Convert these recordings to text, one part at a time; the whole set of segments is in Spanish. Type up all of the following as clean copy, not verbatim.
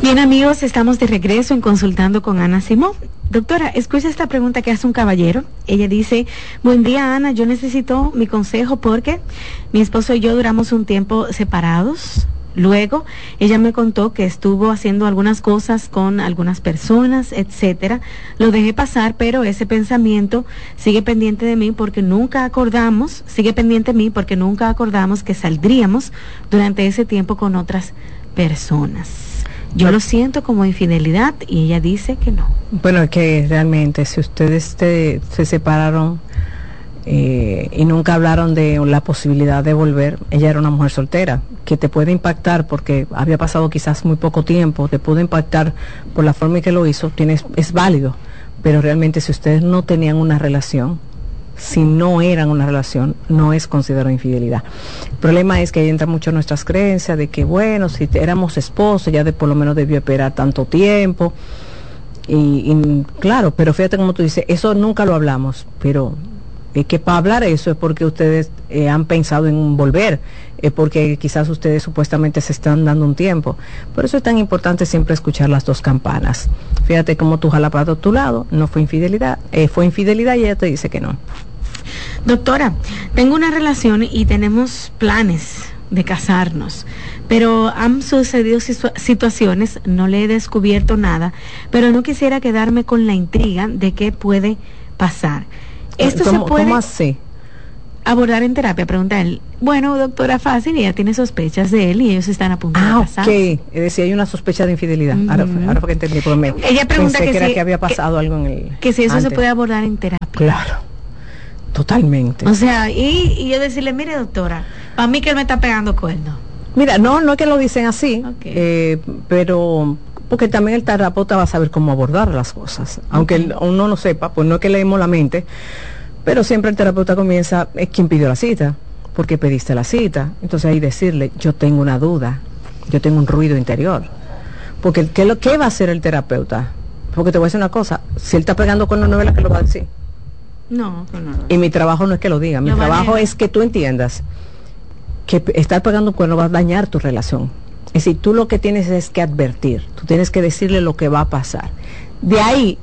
Bien, amigos, estamos de regreso en Consultando con Ana Simón. Doctora, escucha esta pregunta que hace un caballero. Ella dice: buen día, Ana, yo necesito mi consejo porque mi esposo y yo duramos un tiempo separados. Luego, ella me contó que estuvo haciendo algunas cosas con algunas personas, etcétera. Lo dejé pasar, pero ese pensamiento sigue pendiente de mí porque nunca acordamos, que saldríamos durante ese tiempo con otras personas. Yo lo siento como infidelidad y ella dice que no. Bueno, es que realmente si ustedes se separaron y nunca hablaron de la posibilidad de volver, ella era una mujer soltera, que te puede impactar porque había pasado quizás muy poco tiempo, te pudo impactar por la forma en que lo hizo, es válido, pero realmente si ustedes no tenían una relación, si no eran una relación, no es considerado infidelidad. El problema es que ahí entra mucho nuestras creencias de que, bueno, si éramos esposos, ya por lo menos debió esperar tanto tiempo. Y claro, pero fíjate como tú dices, eso nunca lo hablamos, pero es que para hablar eso es porque ustedes han pensado en volver, porque quizás ustedes supuestamente se están dando un tiempo. Por eso es tan importante siempre escuchar las dos campanas. Fíjate cómo tú jalas para tu lado, no fue infidelidad, fue infidelidad y ella te dice que no. Doctora, tengo una relación y tenemos planes de casarnos, pero han sucedido situaciones, no le he descubierto nada, pero no quisiera quedarme con la intriga de qué puede pasar. ¿Esto se puede ¿cómo así? abordar en terapia? Pregunta él. Bueno, doctora, fácil, ella tiene sospechas de él y ellos están a punto de casarse. Ok, es decir, hay una sospecha de infidelidad. Ahora fue que entendí, porque ella pregunta que había pasado algo en el... Que si eso antes se puede abordar en terapia. Claro, totalmente. O sea, y yo decirle, mire, doctora, para mí que él me está pegando cuernos. Mira, no es que lo dicen así, pero... porque también el terapeuta va a saber cómo abordar las cosas. Aunque uno no sepa, pues no es que leemos la mente, pero siempre el terapeuta comienza, es quien pidió la cita, porque pediste la cita. Entonces ahí decirle, yo tengo una duda, yo tengo un ruido interior. Porque ¿qué va a hacer el terapeuta? Porque te voy a decir una cosa, si él está pegando con una novela, ¿qué lo va a decir? No. Y mi trabajo no es que lo diga, mi trabajo es que tú entiendas que estar pegando un cuerno va a dañar tu relación. Es decir, tú lo que tienes es que advertir, tú tienes que decirle lo que va a pasar. De ahí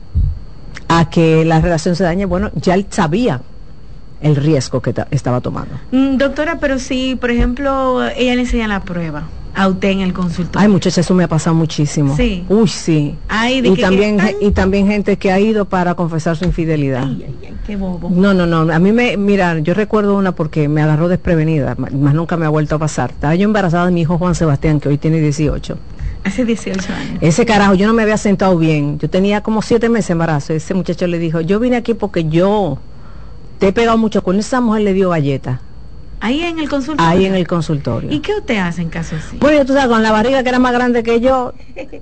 a que la relación se dañe, bueno, ya él sabía el riesgo que estaba tomando. Doctora, pero si, por ejemplo, ella le enseña la prueba a usted en el consultorio. Ay, muchacha, eso me ha pasado muchísimo. Sí. Uy, sí. Ay, y también gente que ha ido para confesar su infidelidad. Ay, qué bobo. No. A mí mira, yo recuerdo una porque me agarró desprevenida, más nunca me ha vuelto a pasar. Estaba yo embarazada de mi hijo Juan Sebastián, que hoy tiene 18. Hace 18 años. Ese carajo, yo no me había sentado bien. Yo tenía como 7 meses de embarazo. Ese muchacho le dijo, yo vine aquí porque yo te he pegado mucho con esa mujer, le dio galleta. Ahí en el consultorio. Ahí en el consultorio. ¿Y qué usted hace en caso así? Bueno, tú sabes, con la barriga que era más grande que yo,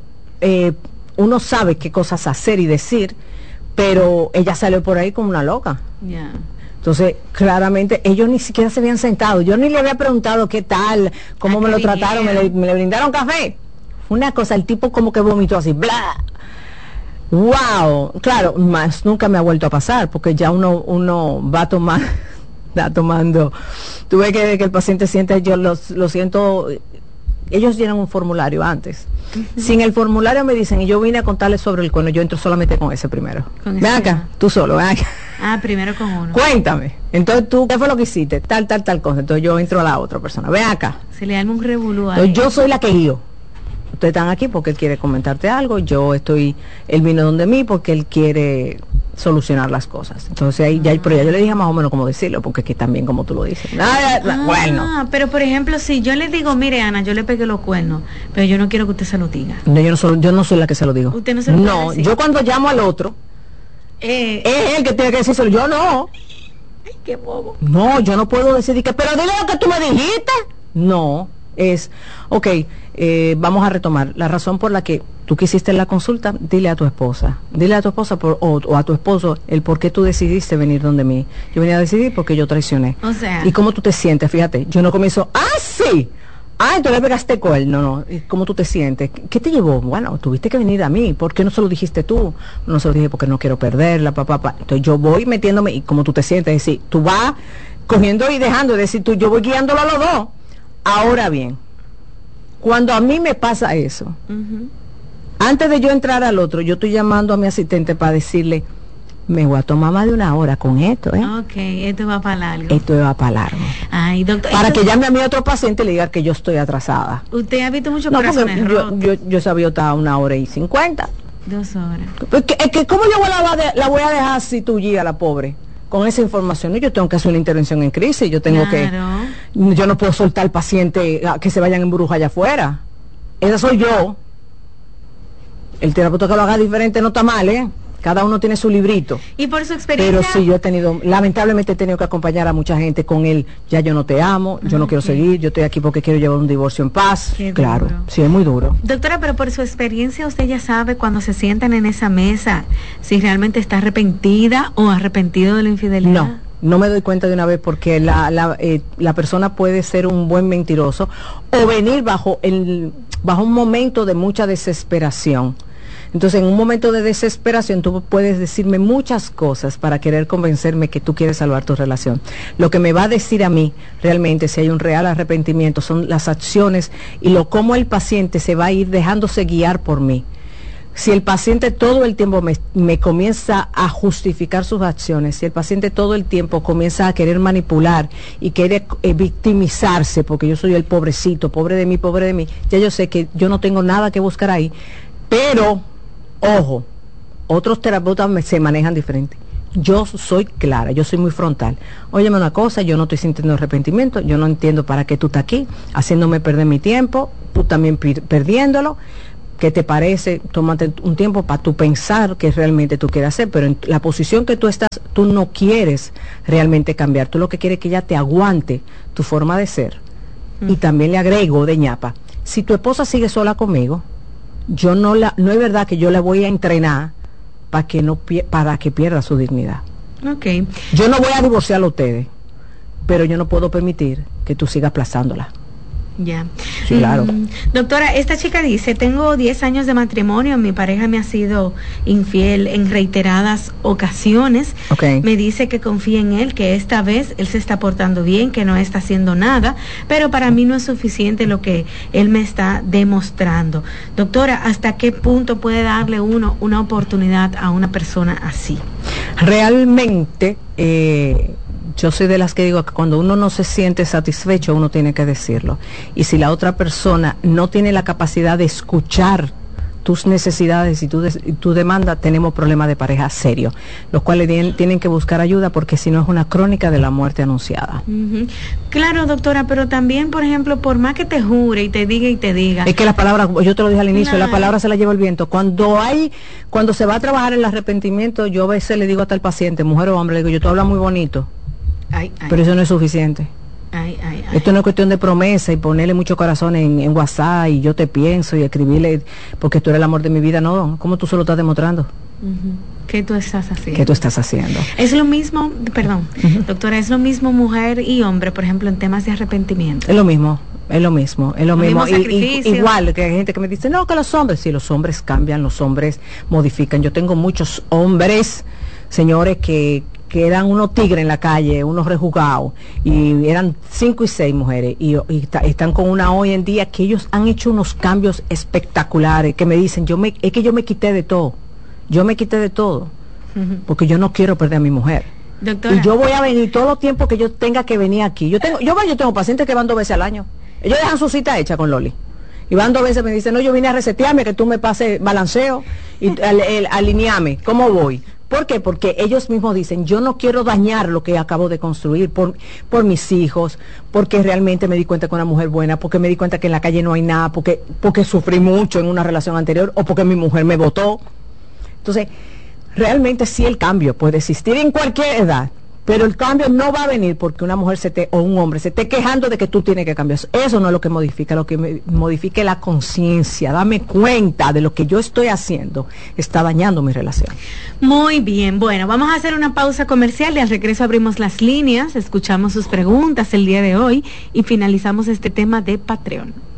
uno sabe qué cosas hacer y decir, pero ella salió por ahí como una loca. Ya. Entonces, claramente, ellos ni siquiera se habían sentado. Yo ni le había preguntado qué tal, cómo me lo trataron, me le brindaron café. Una cosa, el tipo como que vomitó así, bla. ¡Wow! Claro, más nunca me ha vuelto a pasar, porque ya uno va a tomar... está tomando. Tú ves que el paciente siente, yo lo siento, ellos llenan un formulario antes. Sin el formulario me dicen, y yo vine a contarles sobre el cuerno, yo entro solamente con ese primero. Ven acá, tú solo, ven acá. Primero con uno. Cuéntame. Entonces tú, ¿qué fue lo que hiciste? Tal cosa. Entonces yo entro a la otra persona. Ven acá. Se le da un revolú ahí. Entonces yo soy la que guío. Ustedes están aquí porque él quiere comentarte algo, él vino donde mí porque él quiere solucionar las cosas. Entonces ahí pero ya yo le dije más o menos cómo decirlo, porque que también como tú lo dices. Bueno. Pero por ejemplo, si yo le digo, mire Ana, yo le pegué los cuernos, pero yo no quiero que usted se lo diga. No, yo no soy la que se lo digo. Usted no se lo puede decir. Yo cuando llamo al otro, es él que tiene que decírselo, yo no. Ay, qué bobo. No, yo no puedo decir que, pero dile lo que tú me dijiste. No, vamos a retomar la razón por la que tú quisiste la consulta. Dile a tu esposa o a tu esposo el por qué tú decidiste venir donde mí. Yo venía a decidir porque yo traicioné. O sea, y cómo tú te sientes, fíjate, yo no comienzo, sí, entonces le pegaste cuerno. No, ¿cómo tú te sientes? ¿Qué te llevó? Bueno, tuviste que venir a mí. ¿Por qué no se lo dijiste tú? No se lo dije porque no quiero perderla, papá. Entonces yo voy metiéndome, y cómo tú te sientes, es decir, tú vas cogiendo y dejando, es decir, yo voy guiándolo a los dos. Ahora bien, Cuando a mí me pasa eso, antes de yo entrar al otro, yo estoy llamando a mi asistente para decirle, me voy a tomar más de una hora con esto, Ok, esto va para largo. Esto va para largo. Ay, doctor. Para que llame a mi otro paciente y le diga que yo estoy atrasada. ¿Usted ha visto mucho corazones rotos? Yo sabía estar 1:50. 2 horas. ¿Cómo yo la voy a dejar así tuya, la pobre? Con esa información, yo tengo que hacer una intervención en crisis, yo no puedo soltar al paciente a que se vayan en burbuja allá afuera. Esa soy yo. El terapeuta que lo haga diferente no está mal, Cada uno tiene su librito. Y por su experiencia. Pero sí, lamentablemente he tenido que acompañar a mucha gente con él, ya yo no te amo, yo no quiero seguir, yo estoy aquí porque quiero llevar un divorcio en paz. Claro, sí, es muy duro. Doctora, pero por su experiencia usted ya sabe cuando se sientan en esa mesa si realmente está arrepentida o arrepentido de la infidelidad. No me doy cuenta de una vez porque la persona puede ser un buen mentiroso o venir bajo un momento de mucha desesperación. Entonces, en un momento de desesperación, tú puedes decirme muchas cosas para querer convencerme que tú quieres salvar tu relación. Lo que me va a decir a mí, realmente, si hay un real arrepentimiento, son las acciones y cómo el paciente se va a ir dejándose guiar por mí. Si el paciente todo el tiempo me comienza a justificar sus acciones, si el paciente todo el tiempo comienza a querer manipular y quiere victimizarse, porque yo soy el pobrecito, pobre de mí, ya yo sé que yo no tengo nada que buscar ahí, pero... Ojo, otros terapeutas se manejan diferente. Yo soy clara, yo soy muy frontal. Óyeme una cosa, yo no estoy sintiendo arrepentimiento, yo no entiendo para qué tú estás aquí, haciéndome perder mi tiempo, tú también perdiéndolo. ¿Qué te parece? Tómate un tiempo para tú pensar qué realmente tú quieres hacer, pero en la posición que tú estás, tú no quieres realmente cambiar. Tú lo que quieres es que ella te aguante tu forma de ser. Y también le agrego de ñapa, si tu esposa sigue sola conmigo, no es verdad que yo la voy a entrenar para que pierda su dignidad. Okay. Yo no voy a divorciarla a ustedes, pero yo no puedo permitir que tú sigas aplazándola. Ya. Sí, claro. Doctora, esta chica dice, tengo 10 años de matrimonio, mi pareja me ha sido infiel en reiteradas ocasiones. Okay. Me dice que confía en él, que esta vez él se está portando bien, que no está haciendo nada, pero para mí no es suficiente lo que él me está demostrando. Doctora, ¿hasta qué punto puede darle uno una oportunidad a una persona así? Realmente, yo soy de las que digo que cuando uno no se siente satisfecho, uno tiene que decirlo. Y si la otra persona no tiene la capacidad de escuchar tus necesidades y tu demanda, tenemos problemas de pareja serios, los cuales tienen que buscar ayuda porque si no es una crónica de la muerte anunciada. Claro, doctora, pero también, por ejemplo, por más que te jure y te diga. Es que las palabras, yo te lo dije al inicio, la palabra se la lleva el viento. Cuando se va a trabajar el arrepentimiento, yo a veces le digo hasta al paciente, mujer o hombre, le digo, tú hablas muy bonito. Pero eso no es suficiente. Esto no es cuestión de promesa y ponerle mucho corazón en WhatsApp y yo te pienso y escribirle porque tú eres el amor de mi vida. No, ¿cómo tú solo estás demostrando? ¿Qué tú estás haciendo? ¿Qué tú estás haciendo? Es lo mismo, doctora, es lo mismo mujer y hombre, por ejemplo, en temas de arrepentimiento. Es lo mismo. Igual que hay gente que me dice, no, que los hombres cambian, los hombres modifican. Yo tengo muchos hombres, señores, que eran unos tigres en la calle, unos rejugados, y eran 5 y 6 mujeres, y están con una hoy en día que ellos han hecho unos cambios espectaculares, que me dicen, es que yo me quité de todo, porque yo no quiero perder a mi mujer. Doctora. Y yo voy a venir todo el tiempo que yo tenga que venir aquí. Yo tengo pacientes que van 2 veces al año, ellos dejan su cita hecha con Loli. Y van 2 veces, me dicen, no, yo vine a resetearme, que tú me pases balanceo y alineame, ¿cómo voy? ¿Por qué? Porque ellos mismos dicen, yo no quiero dañar lo que acabo de construir por mis hijos, porque realmente me di cuenta que una mujer buena, porque me di cuenta que en la calle no hay nada, porque sufrí mucho en una relación anterior, o porque mi mujer me botó. Entonces, realmente sí el cambio puede existir en cualquier edad, pero el cambio no va a venir porque una mujer o un hombre se esté quejando de que tú tienes que cambiar. Eso no es lo que modifica es la conciencia. Dame cuenta de lo que yo estoy haciendo, está dañando mi relación. Muy bien, bueno, vamos a hacer una pausa comercial y al regreso abrimos las líneas, escuchamos sus preguntas el día de hoy y finalizamos este tema de Patreon.